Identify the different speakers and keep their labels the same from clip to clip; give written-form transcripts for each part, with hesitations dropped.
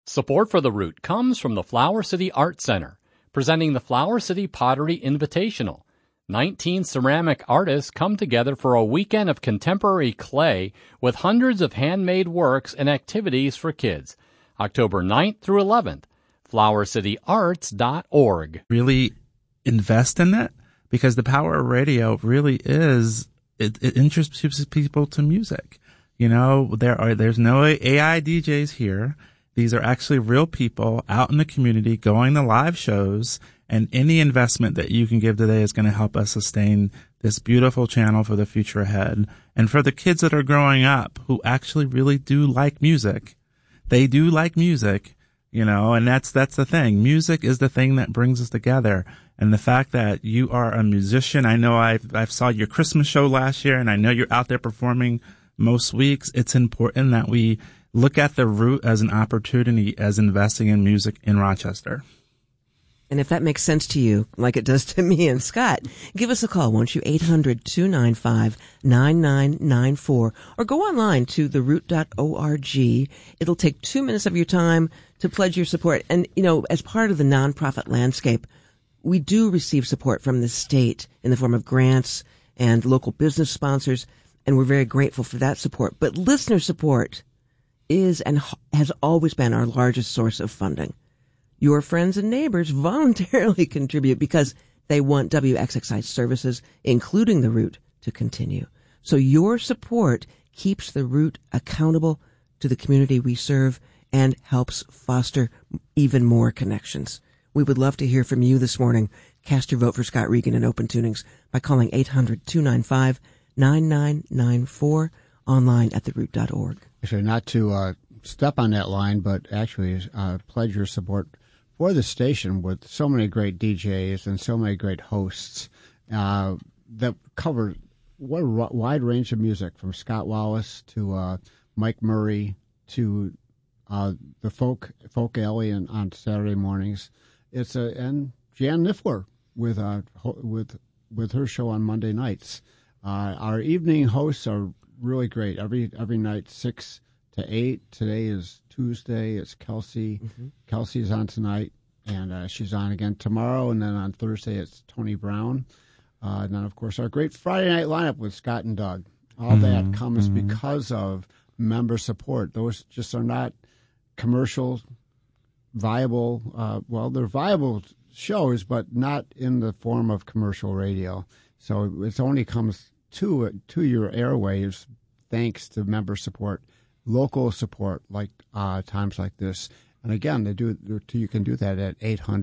Speaker 1: Support for The Root comes from the Flower City Art Center, presenting the Flower City Pottery Invitational. 19 ceramic artists come together for a weekend of contemporary clay with hundreds of handmade works and activities for kids. October 9th through 11th, flowercityarts.org.
Speaker 2: Really invest in it, because the power of radio really is, it introduces people to music. You know, there's no AI DJs here. These are actually real people out in the community going to live shows, and any investment that you can give today is going to help us sustain this beautiful channel for the future ahead. And for the kids that are growing up who actually really do like music, they do like music, you know, and that's the thing. Music is the thing that brings us together. And the fact that you are a musician, I know I've saw your Christmas show last year, and I know you're out there performing most weeks. It's important that we look at the Root as an opportunity as investing in music in Rochester.
Speaker 3: And if that makes sense to you, like it does to me and Scott, give us a call, won't you? 800-295-9994, or go online to theroot.org. It'll take 2 minutes of your time to pledge your support. And, you know, as part of the nonprofit landscape, we do receive support from the state in the form of grants and local business sponsors, and we're very grateful for that support. But listener support is and has always been our largest source of funding. Your friends and neighbors voluntarily contribute because they want WXXI services, including The Root, to continue. So your support keeps The Root accountable to the community we serve and helps foster even more connections. We would love to hear from you this morning. Cast your vote for Scott Regan in Open Tunings by calling 800-295-9994, online at theroot.org.
Speaker 4: Actually, not to step on that line, but actually pledge your support for the station with so many great DJs and so many great hosts that cover what a wide range of music, from Scott Wallace to Mike Murray to the folk alley on Saturday mornings. And Jan Niffler with her show on Monday nights. Our evening hosts are really great. Every night, 6 to 8. Today is Tuesday. It's Kelsey. Mm-hmm. Kelsey's on tonight, and she's on again tomorrow. And then on Thursday, it's Tony Brown. And then, of course, our great Friday night lineup with Scott and Doug. All that comes because of member support. Those just are not commercial viable. Well, they're viable shows, but not in the form of commercial radio. So it only comes to your airwaves thanks to member support, local support, like times like this. And again, you can do that at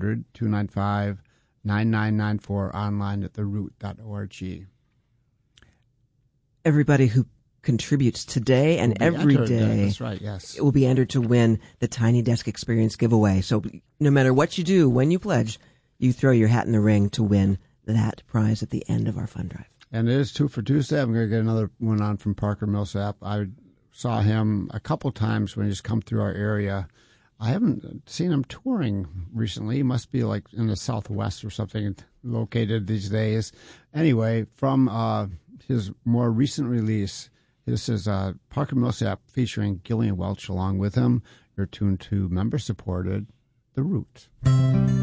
Speaker 4: 800-295-9994, online at theroot.org.
Speaker 3: Everybody who contributes today and every day,
Speaker 4: that's right, yes,
Speaker 3: it will be entered to win the Tiny Desk Experience giveaway. So no matter what you do, when you pledge, you throw your hat in the ring to win that prize at the end of our fund drive.
Speaker 4: And it is 2 for Tuesday. I'm going to get another one on from Parker Millsap. I saw him a couple times when he's come through our area. I haven't seen him touring recently. He must be like in the Southwest or something, located these days. Anyway, from his more recent release, this is Parker Millsap featuring Gillian Welch along with him. You're tuned to member-supported The Root.